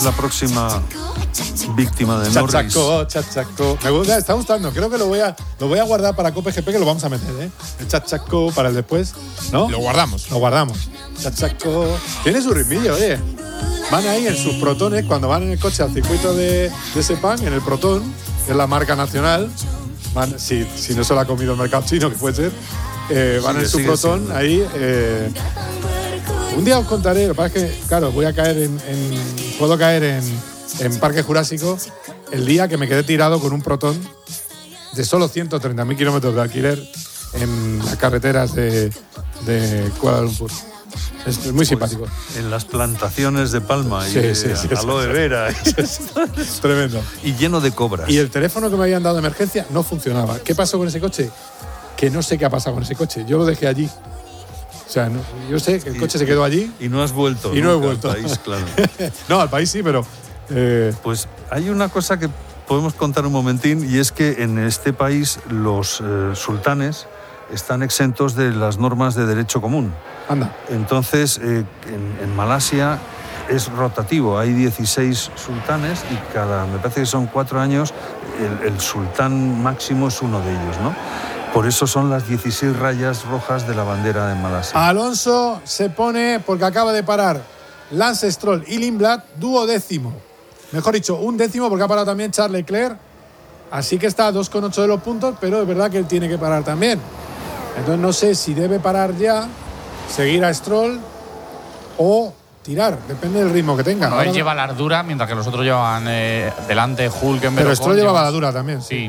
la próxima víctima de Norris. Chachaco. Me gusta, está gustando. Creo que lo voy a guardar para COPGP, que lo vamos a meter, ¿eh? El chachaco para el después, ¿no? Lo guardamos. Chachaco. Tiene su ritmillo, oye. Van ahí en sus protones, cuando van en el coche al circuito de Sepang, en el Proton, que es la marca nacional. Van, si no se lo ha comido el mercado chino, que puede ser. Van en su Proton ahí. Un día os contaré, lo que pasa es que, claro, voy a caer puedo caer en Parque Jurásico el día que me quedé tirado con un Proton de solo 130.000 kilómetros de alquiler en las carreteras de Kuala Lumpur. Es muy simpático. En las plantaciones de palma y aloe vera. Tremendo. Y lleno de cobras. Y el teléfono que me habían dado de emergencia no funcionaba. ¿Qué pasó con ese coche? Que no sé qué ha pasado con ese coche. Yo lo dejé allí. O sea, yo sé que el coche se quedó allí. Y no has vuelto. Y no he vuelto. Al país, claro. No, al país sí, pero... Pues hay una cosa que podemos contar un momentín, y es que en este país los sultanes están exentos de las normas de derecho común. Anda. Entonces, en Malasia es rotativo. Hay 16 sultanes y me parece que son 4 años, el sultán máximo es uno de ellos, ¿no? Por eso son las 16 rayas rojas de la bandera de Malasia. Alonso se pone, porque acaba de parar Lance Stroll y Lindblad, duodécimo. Mejor dicho, un décimo, porque ha parado también Charles Leclerc. Así que está a 2,8 de los puntos, pero es verdad que él tiene que parar también. Entonces no sé si debe parar ya, seguir a Stroll o tirar. Depende del ritmo que tenga. No, él lleva la ardura, mientras que los otros llevan delante Hulkenberg. Pero Stroll llevaba la dura también. Sí.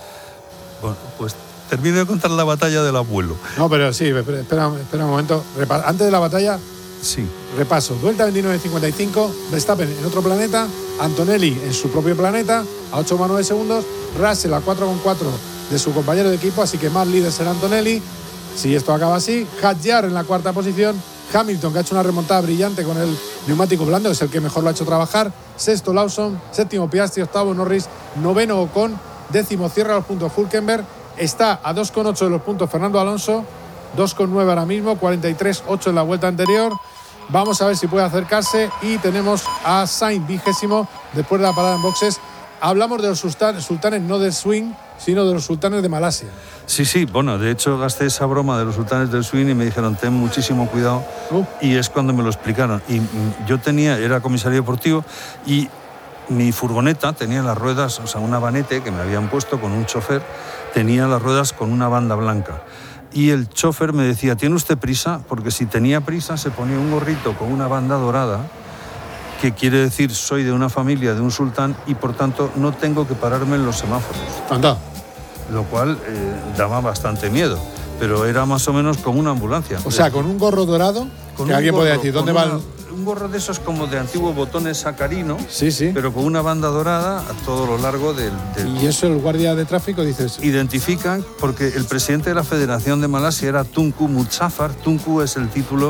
Bueno, pues termino de contar la batalla del abuelo. No, pero sí, espera un momento. Antes de la batalla, sí. Repaso. Vuelta 29.55, Verstappen en otro planeta, Antonelli en su propio planeta, a 8,9 segundos, Russell a 4,4 de su compañero de equipo, así que más líder será Antonelli. Si esto acaba así, Hadjar en la cuarta posición, Hamilton, que ha hecho una remontada brillante con el neumático blando, es el que mejor lo ha hecho trabajar, sexto Lawson, séptimo Piastri, octavo Norris, noveno Ocon, décimo cierra los puntos Hulkenberg, está a 2,8 de los puntos Fernando Alonso, 2,9 ahora mismo, 43,8 en la vuelta anterior. Vamos a ver si puede acercarse, y tenemos a Sainz vigésimo después de la parada en boxes. Hablamos de los sultanes no del swing, sino de los sultanes de Malasia. Sí, bueno, de hecho gasté esa broma de los sultanes del swing y me dijeron ten muchísimo cuidado, y es cuando me lo explicaron. Y yo era comisario deportivo, y mi furgoneta tenía las ruedas, o sea, una vanete que me habían puesto con un chofer, tenía las ruedas con una banda blanca. Y el chofer me decía, ¿tiene usted prisa? Porque si tenía prisa se ponía un gorrito con una banda dorada, que quiere decir soy de una familia de un sultán y por tanto no tengo que pararme en los semáforos. Anda. Lo cual daba bastante miedo, pero era más o menos como una ambulancia. O sea, con un gorro dorado, que alguien puede decir, ¿dónde va un gorro de esos como de antiguos botones sacarino, sí, pero con una banda dorada a todo lo largo del... ¿Y eso el guardia de tráfico dices? Identifican, porque el presidente de la Federación de Malasia era Tunku Muzaffar. Tunku es el título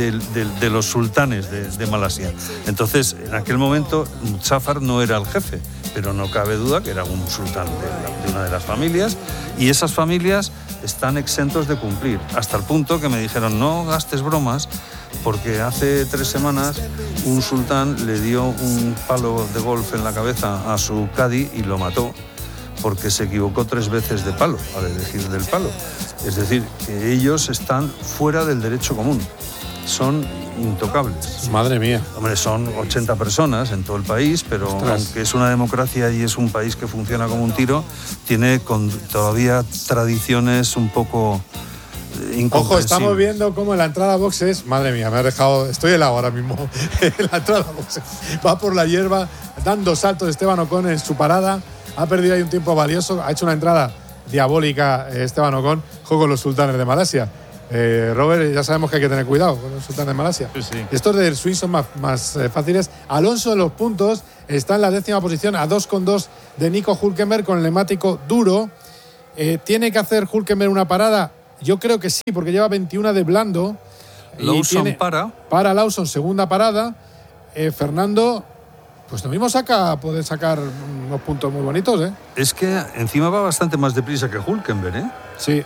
de los sultanes de Malasia. Entonces, en aquel momento, Muzaffar no era el jefe, pero no cabe duda que era un sultán de una de las familias, y esas familias están exentos de cumplir, hasta el punto que me dijeron, no gastes bromas, porque hace 3 semanas un sultán le dio un palo de golf en la cabeza a su cadí y lo mató, porque se equivocó 3 veces de palo, al elegir del palo. Es decir, que ellos están fuera del derecho común, son intocables. Madre mía. Hombre, son 80 personas en todo el país, pero aunque es una democracia y es un país que funciona como un tiro, tiene todavía tradiciones un poco incomprensibles. Ojo, estamos viendo cómo en la entrada a boxes, madre mía, me ha dejado, estoy helado ahora mismo, en la entrada a boxes, va por la hierba, dando saltos Esteban Ocon en su parada, ha perdido ahí un tiempo valioso, ha hecho una entrada diabólica Esteban Ocon, juego con los sultanes de Malasia. Robert, ya sabemos que hay que tener cuidado con los sultanes de Malasia. Sí. Estos del swing son más fáciles. Alonso en los puntos está en la 10ª posición, a 2,2 de Nico Hulkenberg con el neumático duro. ¿Tiene que hacer Hulkenberg una parada? Yo creo que sí, porque lleva 21 de blando. Lawson para Lawson, segunda parada. Fernando, pues lo mismo puede sacar unos puntos muy bonitos, ¿eh? Es que encima va bastante más deprisa que Hulkenberg, ¿eh? Sí.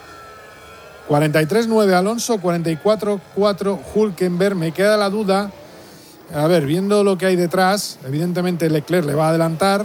43,9 Alonso, 44,4 Hulkenberg. Me queda la duda. A ver, viendo lo que hay detrás, evidentemente Leclerc le va a adelantar.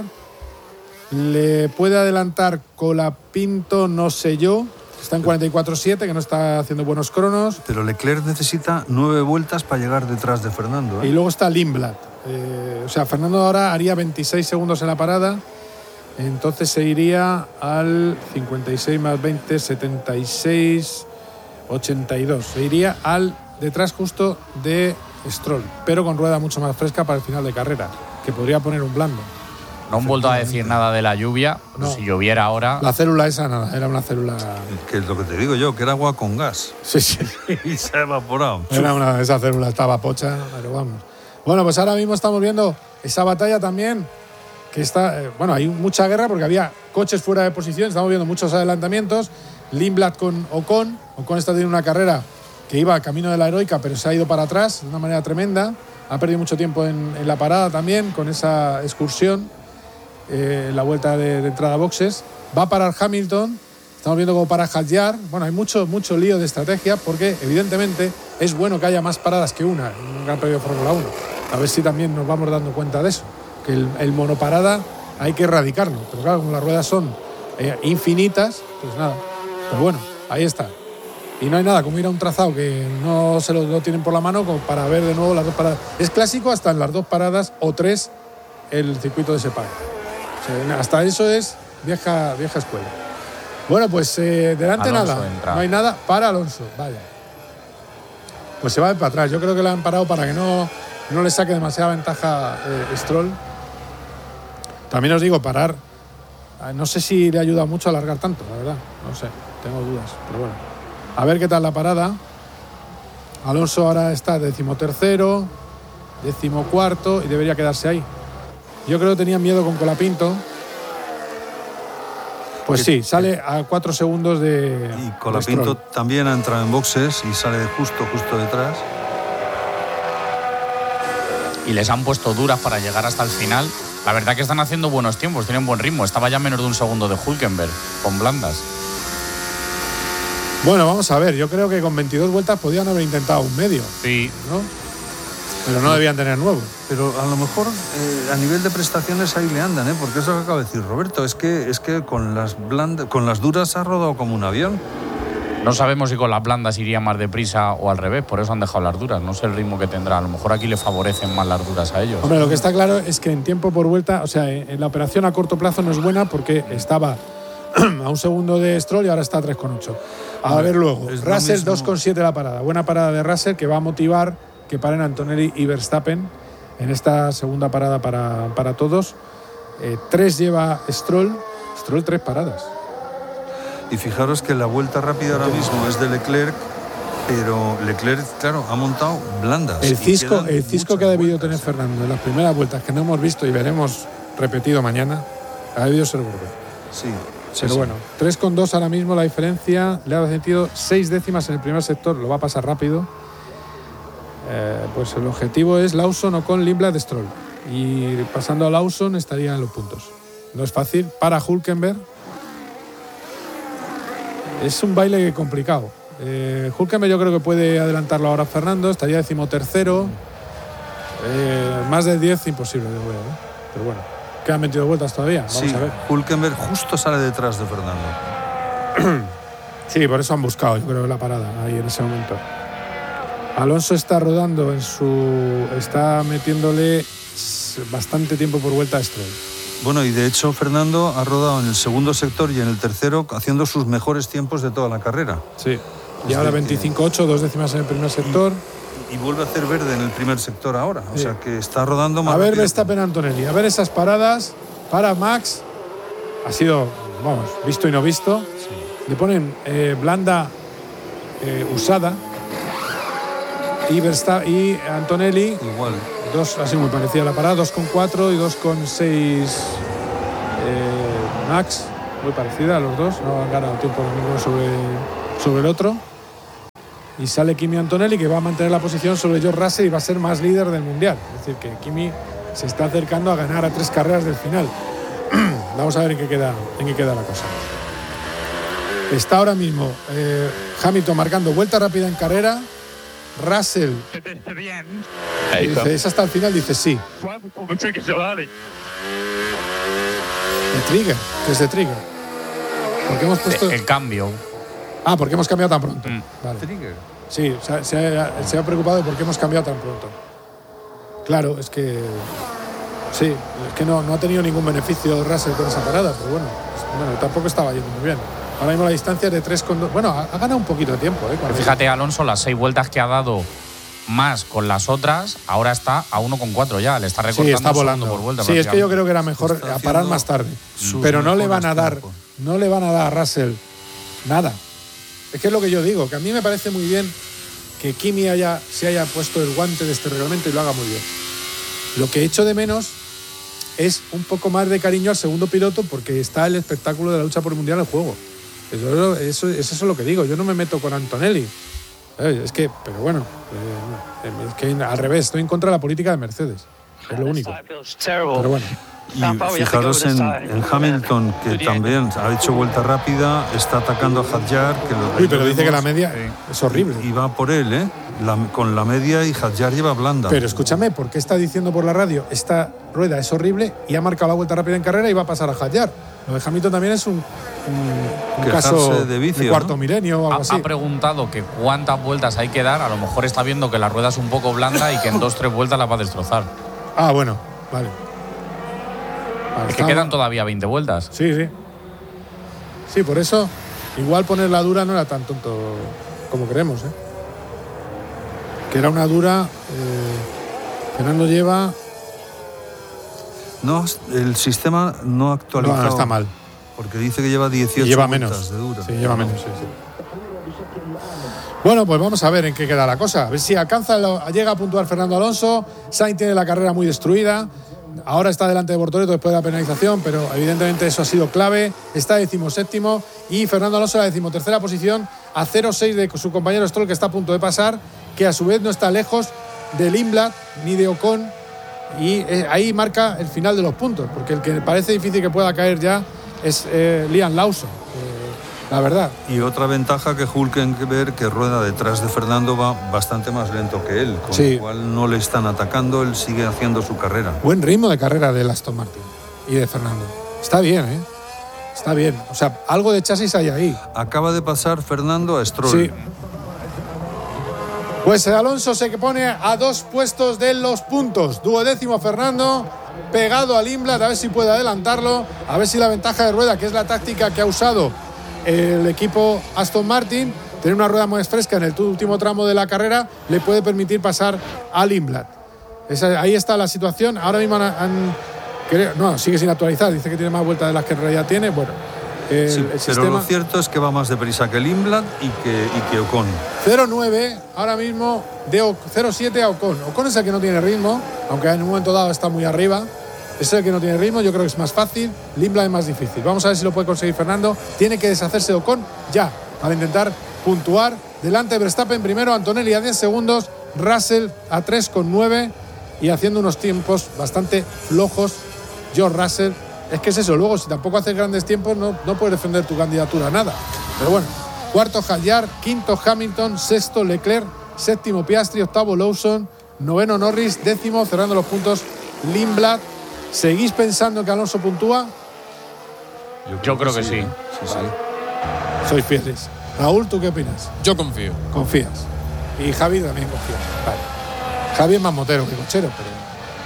Le puede adelantar Colapinto, no sé yo. Está en 44.7, que no está haciendo buenos cronos. Pero Leclerc necesita 9 vueltas para llegar detrás de Fernando, ¿eh? Y luego está Lindblad. O sea, Fernando ahora haría 26 segundos en la parada. Entonces se iría al 56 más 20, 76, 82. Se iría al detrás justo de Stroll, pero con rueda mucho más fresca para el final de carrera, que podría poner un blando. No han vuelto a decir nada de la lluvia. No. Si lloviera ahora. La célula esa nada, era una célula. Que es lo que te digo yo, que era agua con gas. Sí, sí. Y se ha evaporado. Esa célula estaba pocha, pero vamos. Bueno, pues ahora mismo estamos viendo esa batalla también, que está. Bueno, hay mucha guerra porque había coches fuera de posición, estamos viendo muchos adelantamientos. Lindblad con Ocon. Ocon está teniendo una carrera que iba camino de la heroica, pero se ha ido para atrás de una manera tremenda. Ha perdido mucho tiempo en la parada también, con esa excursión. La vuelta de entrada a boxes. Va a parar Hamilton. Estamos viendo cómo para Hadjar. Bueno, hay mucho lío de estrategia porque evidentemente es bueno que haya más paradas que una en un Gran Premio de Fórmula 1. A ver si también nos vamos dando cuenta de eso, que el monoparada hay que erradicarlo. Pero claro, como las ruedas son infinitas, pues nada. Pero bueno, ahí está. Y no hay nada como ir a un trazado que no se lo tienen por la mano como para ver de nuevo las dos paradas. Es clásico hasta en las dos paradas o tres el circuito de Sepang. O sea, hasta eso es vieja escuela. Bueno, pues delante Alonso nada. entra. No hay nada para Alonso. Vaya. Pues se va para atrás. Yo creo que lo han parado para que no le saque demasiada ventaja Stroll. También os digo, parar. No sé si le ayuda mucho a alargar tanto, la verdad. No sé, tengo dudas. Pero bueno. A ver qué tal la parada. Alonso ahora está 13º, 14º y debería quedarse ahí. Yo creo que tenía miedo con Colapinto. Pues sí, sale a 4 segundos de. Y Colapinto también ha entrado en boxes y sale justo detrás. Y les han puesto duras para llegar hasta el final. La verdad que están haciendo buenos tiempos, tienen buen ritmo. Estaba ya menos de un segundo de Hülkenberg, con blandas. Bueno, vamos a ver. Yo creo que con 22 vueltas podían haber intentado un medio. Sí. ¿No? Pero no debían tener nuevo. Pero a lo mejor a nivel de prestaciones ahí le andan, porque es lo que acaba de decir Roberto. Es que con las duras ha rodado como un avión. No sabemos si con las blandas iría más deprisa o al revés, por eso han dejado las duras. No sé el ritmo que tendrá. A lo mejor aquí le favorecen más las duras a ellos. Hombre, lo que está claro es que en tiempo por vuelta, o sea, en la operación a corto plazo no es buena porque estaba a un segundo de Stroll y ahora está a 3,8. A ver luego. Russell 2,7 la parada. Buena parada de Russell que va a motivar que paren Antonelli y Verstappen en esta segunda parada para todos. 3 lleva Stroll 3 paradas. Y fijaros que la vuelta rápida ahora mismo es de Leclerc, pero Leclerc, claro, ha montado blandas. El cisco que ha debido tener Fernando en las primeras vueltas, que no hemos visto y veremos repetido mañana, ha debido ser gordo. Sí. Pero bueno, 3,2 ahora mismo la diferencia. Le ha sentido 6 décimas en el primer sector, lo va a pasar rápido. Pues el objetivo es Lawson o con Lindblad Stroll. Y pasando a Lawson estaría en los puntos. No es fácil para Hülkenberg. Es un baile complicado. Hülkenberg yo creo que puede adelantarlo ahora Fernando, estaría 13º. Más de 10 imposible, yo creo. Pero bueno, quedan 22 vueltas todavía. Vamos a ver. Hülkenberg justo sale detrás de Fernando. Sí, por eso han buscado, yo creo, la parada ahí en ese momento. Alonso está rodando está metiéndole bastante tiempo por vuelta a Stroll. Bueno, y de hecho Fernando ha rodado en el segundo sector y en el tercero haciendo sus mejores tiempos de toda la carrera. Sí. Y ahora 25,8, 2 décimas en el primer sector. Y vuelve a hacer verde en el primer sector ahora. Sí. O sea que está rodando más. A ver rápido. Verstappen Antonelli, a ver esas paradas para Max. Ha sido, vamos, visto y no visto. Sí. Le ponen blanda usada. Y Antonelli, igual. Así muy parecida la parada, 2,4 y 2,6 Max, muy parecida a los dos, no han ganado tiempo ninguno sobre el otro. Y sale Kimi Antonelli, que va a mantener la posición sobre George Russell y va a ser más líder del Mundial. Es decir, que Kimi se está acercando a ganar a 3 carreras del final. Vamos a ver en qué queda la cosa. Está ahora mismo Hamilton marcando vuelta rápida en carrera. Russell Y dice, ¿es hasta el final? Dice, sí. De Trigger, que es de Trigger. Porque hemos puesto... El cambio. Porque hemos cambiado tan pronto. Vale. Trigger. Sí, se ha preocupado de por qué hemos cambiado tan pronto. Claro, es que... Sí, es que no ha tenido ningún beneficio Russell con esa parada, pero bueno, tampoco estaba yendo muy bien. Ahora mismo la distancia es de 3,2. Bueno, ha ganado un poquito de tiempo. Fíjate, Alonso, las 6 vueltas que ha dado más con las otras, ahora está a 1,4 ya. Le está recortando. Sí, está volando por vuelta. Sí, es que yo creo que era mejor parar más tarde. Pero no le van a dar a Russell nada. Es que es lo que yo digo, que a mí me parece muy bien que Kimi se haya puesto el guante de este reglamento y lo haga muy bien. Lo que echo de menos es un poco más de cariño al segundo piloto, porque está el espectáculo de la lucha por el mundial en juego. Eso es lo que digo. Yo no me meto con Antonelli. Es que, pero bueno, es que al revés, estoy en contra de la política de Mercedes. Es lo único. Pero bueno. Y fijaros en Hamilton, que también ha hecho vuelta rápida, está atacando a Hadjar. Pero dice que la media es horrible. Y va por él, ¿eh? Con la media, y Hadjar lleva blanda. Pero escúchame, ¿por qué está diciendo por la radio esta rueda es horrible y ha marcado la vuelta rápida en carrera y va a pasar a Hadjar? Lo de Hamilton también es un caso de vicio, de cuarto ¿no? milenio o algo así. Ha preguntado que cuántas vueltas hay que dar. A lo mejor está viendo que la rueda es un poco blanda y que en 2-3 vueltas la va a destrozar. Bueno, vale. Es que quedan todavía 20 vueltas. Sí. Sí, por eso igual ponerla dura no era tan tonto como creemos, ¿eh? Que era una dura. Fernando lleva. No, el sistema no ha actualizado. No, está mal. Porque dice que lleva 18 lleva vueltas menos. de dura. Sí, lleva menos, sí. Bueno, pues vamos a ver en qué queda la cosa. A ver si llega a puntuar Fernando Alonso. Sainz tiene la carrera muy destruida. Ahora está delante de Bortoleto después de la penalización, pero evidentemente eso ha sido clave. Está 17º y Fernando Alonso en la 13ª posición, a 0,6 de su compañero Stroll, que está a punto de pasar, que a su vez no está lejos de Lindblad ni de Ocon, y ahí marca el final de los puntos, porque el que parece difícil que pueda caer ya es Liam Lawson, la verdad. Y otra ventaja, que Hülkenberg, que rueda detrás de Fernando, va bastante más lento que él, con lo cual no le están atacando, él sigue haciendo su carrera. Buen ritmo de carrera de Aston Martin y de Fernando. Está bien, ¿eh? Está bien. O sea, algo de chasis hay ahí. Acaba de pasar Fernando a Stroll. Sí. Pues Alonso se pone a 2 puestos de los puntos. 12º Fernando, pegado al Lindblad, a ver si puede adelantarlo, a ver si la ventaja de rueda, que es la táctica que ha usado el equipo Aston Martin, tener una rueda más fresca en el último tramo de la carrera, le puede permitir pasar a Lindblad. Ahí está la situación. Ahora mismo sigue sin actualizar, dice que tiene más vueltas de las que en realidad tiene. Bueno, pero lo cierto es que va más deprisa que Lindblad y que Ocon. 0,9 ahora mismo de 0,7 a Ocon. Ocon es el que no tiene ritmo, aunque en un momento dado está muy arriba. Es el que no tiene ritmo, yo creo que es más fácil. Lindblad es más difícil. Vamos a ver si lo puede conseguir Fernando. Tiene que deshacerse de Ocon ya, para intentar puntuar. Delante de Verstappen primero, Antonelli a 10 segundos, Russell a 3,9 y haciendo unos tiempos bastante flojos. George Russell, es que es eso, luego si tampoco haces grandes tiempos no puedes defender tu candidatura a nada. Pero bueno, 4º Hadjar, 5º Hamilton, 6º Leclerc, 7º Piastri, 8º Lawson, 9º Norris, 10º cerrando los puntos Lindblad. ¿Seguís pensando que Alonso puntúa? Yo creo que sí. Sois fieles. Raúl, ¿tú qué opinas? Yo confío. Confías. Y Javi también confía. Vale. Javi es más motero que cochero, pero...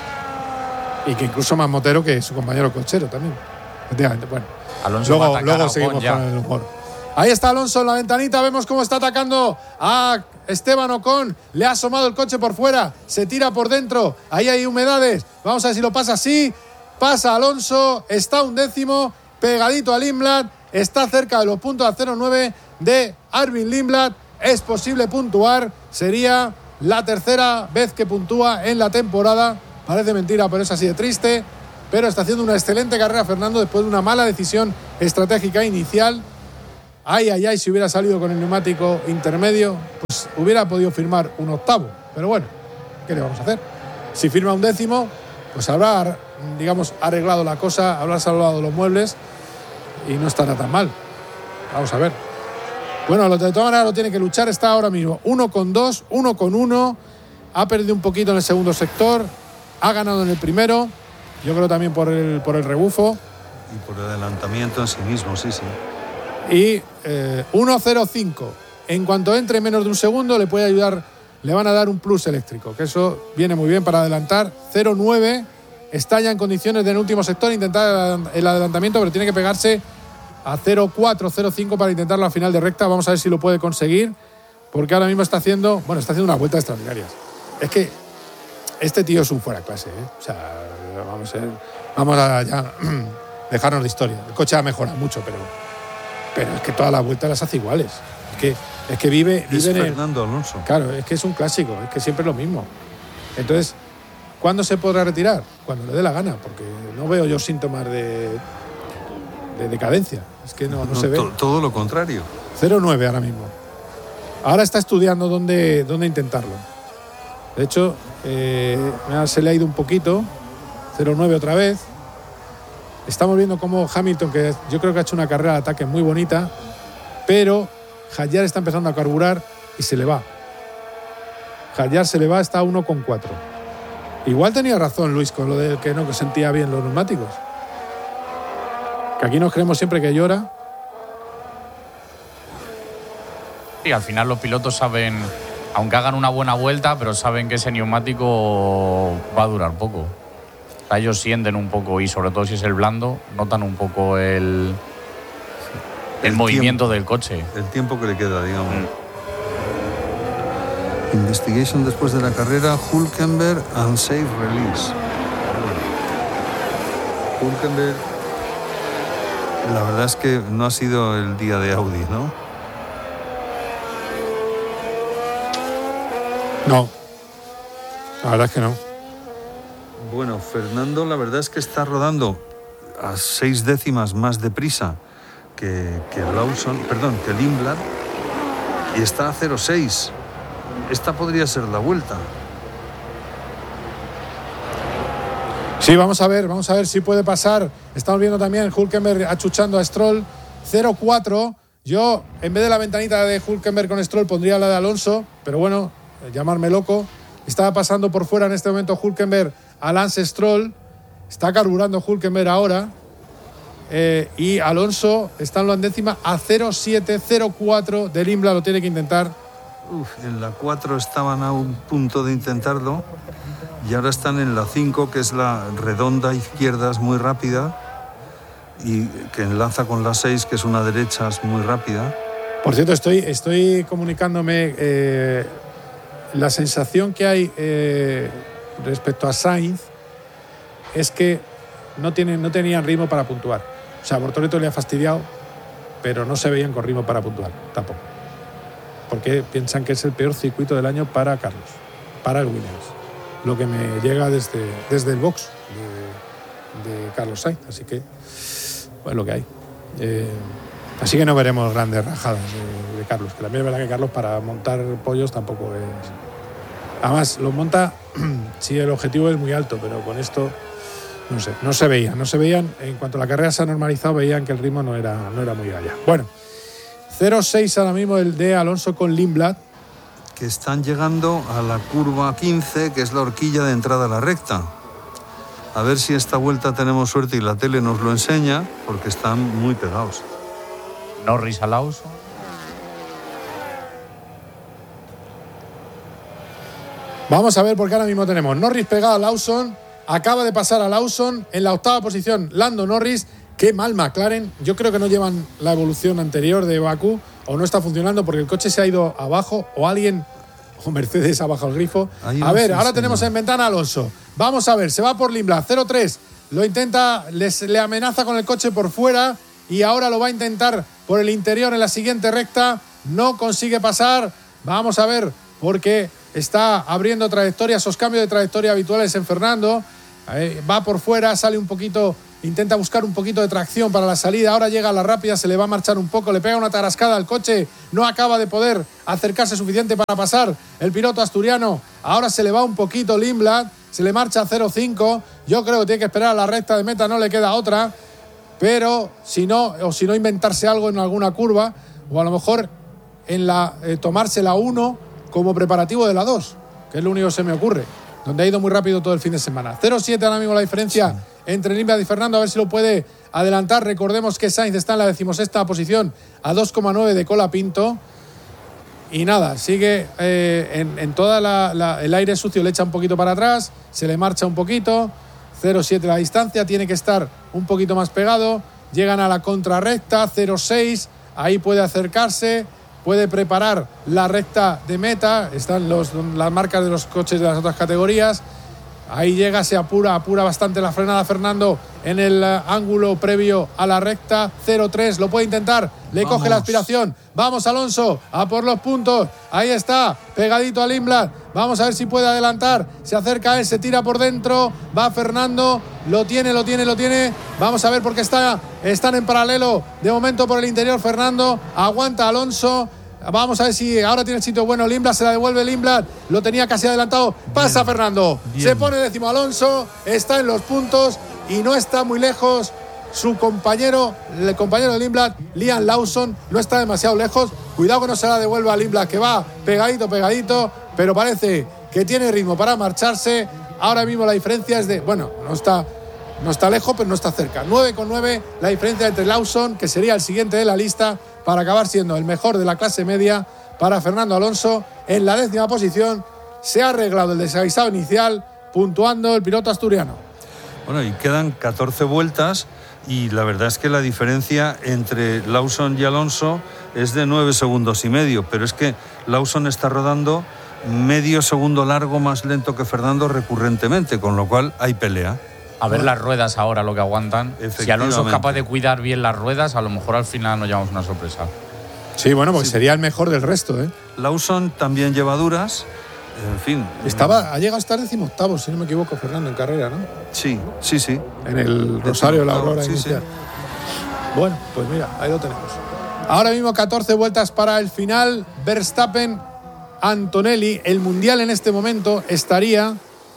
Y que incluso más motero que su compañero cochero también. Efectivamente, bueno. Alonso luego seguimos con el humor. Ahí está Alonso en la ventanita, vemos cómo está atacando a Esteban Ocon. Le ha asomado el coche por fuera, se tira por dentro, ahí hay humedades. Vamos a ver si lo pasa así. Pasa Alonso, está 11º, pegadito a Lindblad, está cerca de los puntos a 0,9 de Arvin Lindblad. Es posible puntuar, sería la 3ª vez que puntúa en la temporada. Parece mentira, pero es así de triste. Pero está haciendo una excelente carrera Fernando después de una mala decisión estratégica inicial. Ay, si hubiera salido con el neumático intermedio, pues hubiera podido firmar un 8º. Pero bueno, ¿qué le vamos a hacer? Si firma un 10º, pues habrá, digamos, arreglado la cosa, habrá salvado los muebles y no estará tan mal. Vamos a ver. Bueno, de todas maneras lo tiene que luchar, está ahora mismo 1,2, 1,1. ha perdido un poquito en el segundo sector, ha ganado en el primero, yo creo también por el rebufo. Y por el adelantamiento en sí mismo, sí. Y 1.05. En cuanto entre menos de un segundo, le puede ayudar, le van a dar un plus eléctrico, que eso viene muy bien para adelantar. 0.9. Está ya en condiciones de en el último sector intentar el adelantamiento, pero tiene que pegarse a 0.4, 0.5 para intentarlo a final de recta. Vamos a ver si lo puede conseguir, porque ahora mismo está haciendo unas vueltas extraordinarias. Es que este tío es un fuera de clase, ¿eh? O sea, vamos a ya dejarnos de historia. El coche ha mejorado mucho, pero es que todas las vueltas las hace iguales. Es que vive es en Fernando Alonso. Claro, es que es un clásico, es que siempre es lo mismo. Entonces, ¿cuándo se podrá retirar? Cuando le dé la gana, porque no veo yo síntomas de decadencia. Es que no se ve. Todo lo contrario. 0.9 ahora mismo. Ahora está estudiando dónde intentarlo. De hecho, se le ha ido un poquito. 0.9 otra vez. Estamos viendo cómo Hamilton, que yo creo que ha hecho una carrera de ataque muy bonita, pero Hadjar está empezando a carburar y se le va. Hadjar se le va, está a 1.4. Igual tenía razón Luis con lo de que no sentía bien los neumáticos. Que aquí nos creemos siempre que llora. Y al final los pilotos saben, aunque hagan una buena vuelta, pero saben que ese neumático va a durar poco. O sea, ellos sienten un poco, y sobre todo si es el blando, notan un poco el movimiento del coche. El tiempo que le queda, digamos. Investigation después de la carrera, Hülkenberg unsafe release. Hülkenberg, la verdad es que no ha sido el día de Audi, ¿no? No, la verdad es que no. Bueno, Fernando, la verdad es que está rodando a 6 décimas más deprisa que Lindblad, y está a 0.6. Esta podría ser la vuelta. Sí, vamos a ver si puede pasar. Estamos viendo también Hülkenberg achuchando a Stroll. 0.4. Yo, en vez de la ventanita de Hülkenberg con Stroll, pondría la de Alonso, pero bueno, llamarme loco. Estaba pasando por fuera en este momento Hülkenberg a Lance Stroll. Está carburando Hülkenberg ahora. Y Alonso está en la décima a 0.7, 0.4. De Lindblad lo tiene que intentar. En la 4 estaban a un punto de intentarlo y ahora están en la 5, que es la redonda izquierda, es muy rápida, y que enlaza con la 6, que es una derecha, es muy rápida. Por cierto, estoy comunicándome la sensación que hay respecto a Sainz es que no tenían ritmo para puntuar. O sea, Bortoleto le ha fastidiado, pero no se veían con ritmo para puntuar tampoco. Porque piensan que es el peor circuito del año para Carlos, para el Williams. Lo que me llega desde el box de Carlos Sainz. Así que, bueno, lo que hay. Así que no veremos grandes rajadas de Carlos. Que también es verdad que Carlos para montar pollos tampoco es... Además, los monta si el objetivo es muy alto, pero con esto, no se veían. En cuanto la carrera se ha normalizado, veían que el ritmo no era muy allá. Bueno, 0.6 ahora mismo el de Alonso con Lindblad. Que están llegando a la curva 15, que es la horquilla de entrada a la recta. A ver si esta vuelta tenemos suerte y la tele nos lo enseña, porque están muy pegados. Norris a Lawson. Vamos a ver, porque ahora mismo tenemos Norris pegado a Lawson. Acaba de pasar a Lawson en la 8ª posición Lando Norris. Qué mal McLaren. Yo creo que no llevan la evolución anterior de Bakú, o no está funcionando porque el coche se ha ido abajo, o alguien, o Mercedes ha bajado el grifo. A ver, ahora tenemos en ventana a Alonso. Vamos a ver, se va por Lindblad, 0.3. Lo intenta, le amenaza con el coche por fuera y ahora lo va a intentar por el interior en la siguiente recta. No consigue pasar. Vamos a ver, porque está abriendo trayectoria, esos cambios de trayectoria habituales en Fernando. Va por fuera, sale un poquito, intenta buscar un poquito de tracción para la salida. Ahora llega a la rápida, se le va a marchar un poco, le pega una tarascada al coche, no acaba de poder acercarse suficiente para pasar el piloto asturiano. Ahora se le va un poquito Lindblad, se le marcha a 0.5. Yo creo que tiene que esperar a la recta de meta, no le queda otra. Pero si no inventarse algo en alguna curva, o a lo mejor en tomarse la 1 como preparativo de la 2. que es lo único que se me ocurre, donde ha ido muy rápido todo el fin de semana. 0,7 ahora mismo la diferencia entre Lindblad y Fernando, a ver si lo puede adelantar. Recordemos que Sainz está en la 16ª posición a 2,9 de Colapinto. Y nada, sigue en toda el aire sucio, le echa un poquito para atrás, se le marcha un poquito. 0,7 la distancia, tiene que estar un poquito más pegado. Llegan a la contrarrecta, 0,6, ahí puede acercarse, puede preparar la recta de meta. Están las marcas de los coches de las otras categorías. Ahí llega, se apura bastante la frenada Fernando en el ángulo previo a la recta. 0,3, lo puede intentar, le coge la aspiración. Vamos Alonso, a por los puntos. Ahí está, pegadito a Lindblad. Vamos a ver si puede adelantar. Se acerca él, se tira por dentro. Va Fernando, lo tiene. Vamos a ver porque están en paralelo. De momento por el interior Fernando. Aguanta Alonso. Vamos a ver si ahora tiene el sitio bueno Lindblad, se la devuelve Lindblad, lo tenía casi adelantado, pasa bien, Fernando, bien. Se pone décimo Alonso, está en los puntos y no está muy lejos su compañero, el compañero de Lindblad, Liam Lawson, no está demasiado lejos, cuidado que no se la devuelva a Lindblad, que va pegadito, pero parece que tiene ritmo para marcharse. Ahora mismo la diferencia es de, bueno, no está lejos, pero no está cerca, 9,9 la diferencia entre Lawson, que sería el siguiente de la lista, para acabar siendo el mejor de la clase media. Para Fernando Alonso en la 10ª posición. Se ha arreglado el desaguisado inicial, puntuando el piloto asturiano. Bueno, y quedan 14 vueltas y la verdad es que la diferencia entre Lawson y Alonso es de 9,5 segundos, pero es que Lawson está rodando medio segundo largo más lento que Fernando recurrentemente, con lo cual hay pelea. A ver las ruedas ahora lo que aguantan. Si Alonso es capaz de cuidar bien las ruedas, a lo mejor al final nos llevamos una sorpresa. Sí, bueno, pues sería el mejor del resto, ¿eh? Lawson también lleva duras. En fin. Ha llegado a estar 18º, si no me equivoco, Fernando, en carrera, ¿no? Sí. En el Rosario La Aurora inicial. Sí. Bueno, pues mira, ahí lo tenemos. Ahora mismo 14 vueltas para el final. Verstappen, Antonelli. El Mundial en este momento estaría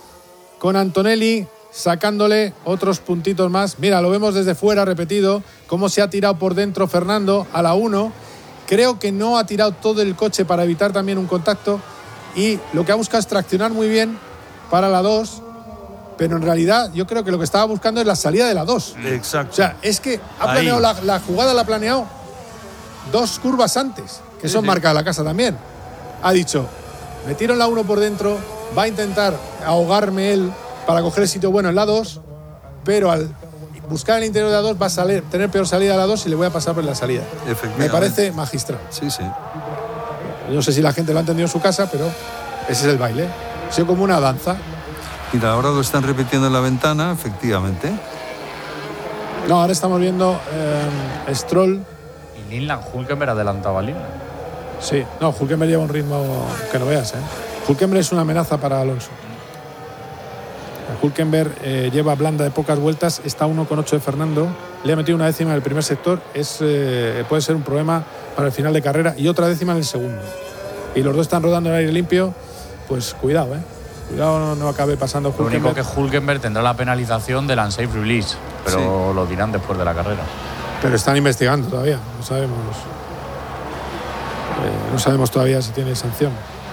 con Antonelli sacándole otros puntitos más. Mira, lo vemos desde fuera repetido, cómo se ha tirado por dentro Fernando a la 1. Creo que no ha tirado todo el coche para evitar también un contacto y lo que ha buscado es traccionar muy bien para la 2, pero en realidad yo creo que lo que estaba buscando es la salida de la 2. Exacto. O sea, es que ha planeado la jugada, la ha planeado 2 curvas antes, que son marcas de la casa también. Ha dicho, me tiro en la 1 por dentro, va a intentar ahogarme él para coger el sitio bueno en la 2, pero al buscar el interior de la 2 va a tener peor salida de la 2 y le voy a pasar por la salida. Me parece magistral. Sí. No sé si la gente lo ha entendido en su casa, pero ese es el baile. Ha sido como una danza. Mira, ahora lo están repitiendo en la ventana, efectivamente. No, ahora estamos viendo Stroll. Y Lindland, Hülkenberg adelantaba a Lindland. Sí, no, Hülkenberg lleva un ritmo que no veas, ¿eh? Hülkenberg es una amenaza para Alonso. Hülkenberg lleva blanda de pocas vueltas, está 1,8 de Fernando, le ha metido una décima en el primer sector, puede ser un problema para el final de carrera, y otra décima en el segundo. Y los dos están rodando en aire limpio, pues cuidado, cuidado no acabe pasando Hülkenberg. Lo único que Hülkenberg tendrá la penalización del unsafe release, pero lo dirán después de la carrera. Pero están investigando todavía, no sabemos todavía si tiene sanción.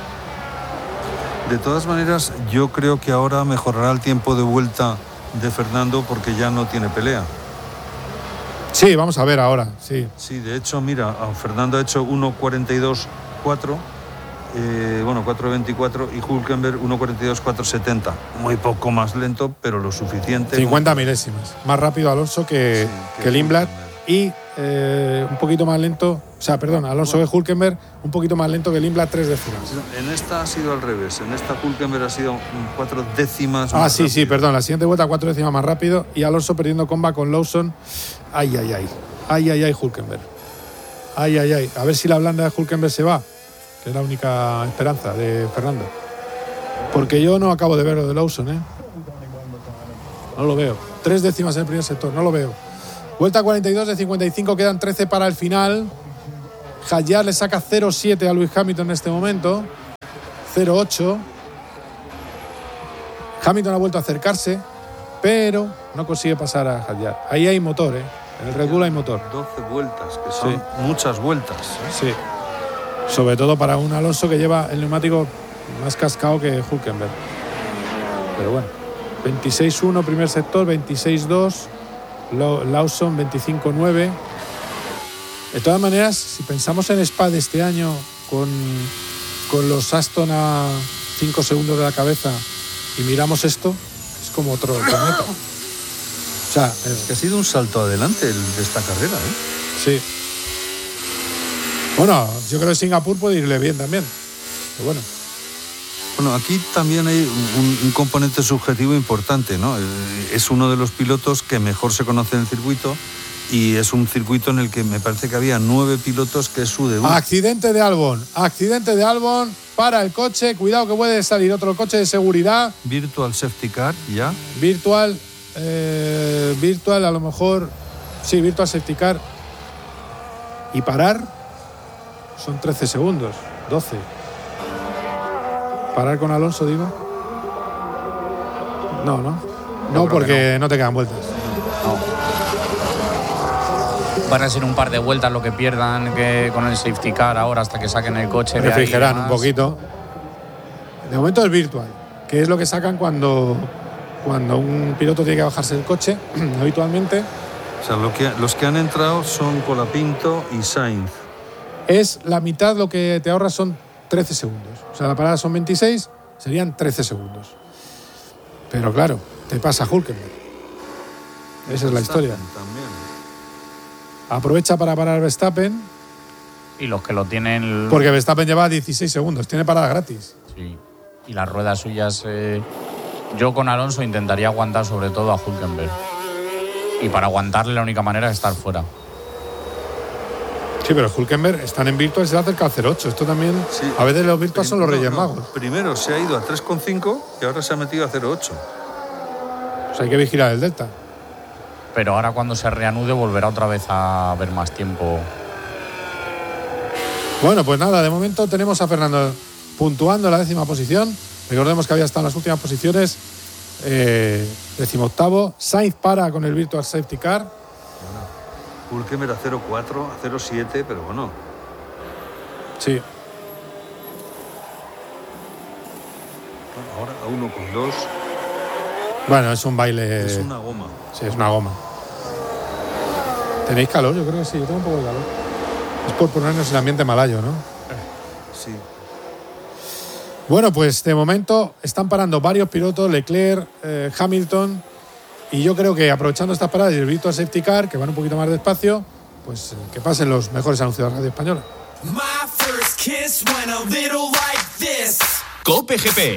De todas maneras, yo creo que ahora mejorará el tiempo de vuelta de Fernando porque ya no tiene pelea. Sí, vamos a ver ahora, sí. Sí, de hecho, mira, Fernando ha hecho 1.42.4, 4.24 y Hülkenberg 1.42.470. Muy poco más lento, pero lo suficiente. 50 milésimas. Más rápido Alonso que Lindblad y un poquito más lento. O sea, perdón, Alonso de Hülkenberg un poquito más lento que Lindblad, 3 décimas. En esta ha sido al revés. En esta Hülkenberg ha sido 4 décimas más rápido. Sí, perdón. La siguiente vuelta 4 décimas más rápido y Alonso perdiendo comba con Lawson. Ay, Hülkenberg. Ay. A ver si la blanda de Hülkenberg se va, que es la única esperanza de Fernando. Porque yo no acabo de ver lo de Lawson, No lo veo. 3 décimas en el primer sector, no lo veo. Vuelta 42 de 55, quedan 13 para el final. Hadjar le saca 0,7 a Lewis Hamilton en este momento. 0,8. Hamilton ha vuelto a acercarse, pero no consigue pasar a Hadjar. Ahí hay motor, En el Red Bull hay motor. 12 vueltas, que son muchas vueltas. Sí. Sobre todo para un Alonso que lleva el neumático más cascado que Hülkenberg. Pero bueno, 26-1 primer sector, 26-2 Lawson, 25-9. De todas maneras, si pensamos en Spa de este año con los Aston a 5 segundos de la cabeza y miramos esto, es como otro planeta. O sea, es que ha sido un salto adelante de esta carrera, ¿eh? Sí. Bueno, yo creo que Singapur puede irle bien también. Pero bueno. Bueno, aquí también hay un componente subjetivo importante, ¿no? Es uno de los pilotos que mejor se conoce en el circuito y es un circuito en el que me parece que había 9 pilotos que es su debut. Accidente de Albon, para el coche, cuidado que puede salir otro coche de seguridad. Virtual Safety Car, ¿ya? Virtual a lo mejor, sí, Virtual Safety Car. Y parar son 13 segundos, 12. Parar con Alonso, digo. No, porque no te quedan vueltas. No. Van a ser un par de vueltas lo que pierdan con el safety car ahora hasta que saquen el coche. Refrigeran un poquito. De momento es virtual, que es lo que sacan cuando un piloto tiene que bajarse del coche, habitualmente. O sea, los que han entrado son Colapinto y Sainz. Es la mitad lo que te ahorras, son 13 segundos. O sea, la parada son 26, serían 13 segundos. Pero claro, te pasa Hülkenberg. Esa es la historia. También. Aprovecha para parar Verstappen. Y los que lo tienen... Porque Verstappen lleva 16 segundos, tiene parada gratis. Sí. Y las ruedas suyas... Yo con Alonso intentaría aguantar sobre todo a Hülkenberg. Y para aguantarle la única manera es estar fuera. Sí, pero Hülkenberg están en virtual y se le acerca al 0,8. Esto también... Sí. A veces los virtuales son los Reyes Magos. Primero se ha ido a 3,5 y ahora se ha metido a 0,8. O sea, hay que vigilar el delta. Pero ahora cuando se reanude volverá otra vez a haber más tiempo. Bueno, pues nada, de momento tenemos a Fernando puntuando la 10ª posición. Recordemos que había estado en las últimas posiciones. 18º. Sainz para con el Virtual Safety Car. Hülkenberg a 0,4, a 0,7, pero bueno. Sí. Ahora a 1,2. Bueno, es un baile. Es una goma. Sí, es una goma. ¿Tenéis calor? Yo creo que sí, yo tengo un poco de calor. Es por ponernos el ambiente malayo, ¿no? Sí. Bueno, pues de momento están parando varios pilotos, Leclerc, Hamilton, y yo creo que aprovechando estas paradas y el Virtual Safety Car, que van un poquito más despacio, pues que pasen los mejores anuncios de la radio española. COPE GP.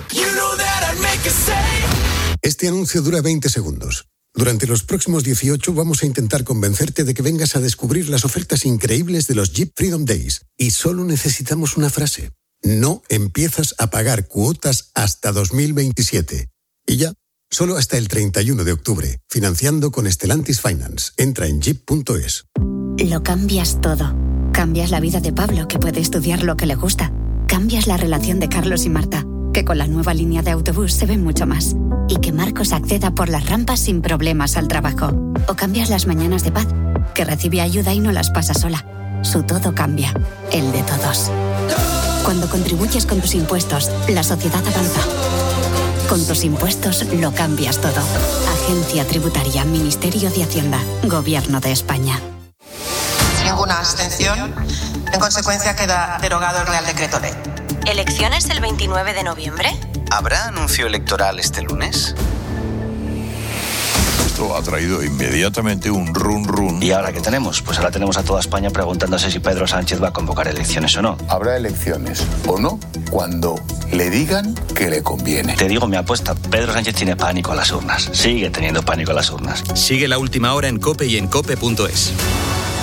Este anuncio dura 20 segundos. Durante los próximos 18 vamos a intentar convencerte de que vengas a descubrir las ofertas increíbles de los Jeep Freedom Days. Y solo necesitamos una frase. No empiezas a pagar cuotas hasta 2027. Y ya, solo hasta el 31 de octubre. Financiando con Stellantis Finance. Entra en jeep.es. Lo cambias todo. Cambias la vida de Pablo, que puede estudiar lo que le gusta. Cambias la relación de Carlos y Marta, que con la nueva línea de autobús se ven mucho más. Y que Marcos acceda por las rampas sin problemas al trabajo. O cambias las mañanas de Paz, que recibe ayuda y no las pasa sola. Su todo cambia, el de todos. Cuando contribuyes con tus impuestos, la sociedad avanza. Con tus impuestos lo cambias todo. Agencia Tributaria, Ministerio de Hacienda, Gobierno de España. Ninguna abstención. En consecuencia queda derogado el Real Decreto Ley. ¿Elecciones el 29 de noviembre? ¿Habrá anuncio electoral este lunes? Esto ha traído inmediatamente un run. ¿Y ahora qué tenemos? Pues ahora tenemos a toda España preguntándose si Pedro Sánchez va a convocar elecciones o no. Habrá elecciones o no cuando le digan que le conviene. Te digo mi apuesta, Pedro Sánchez tiene pánico a las urnas. Sigue teniendo pánico a las urnas. Sigue La Última Hora en COPE y en COPE.es.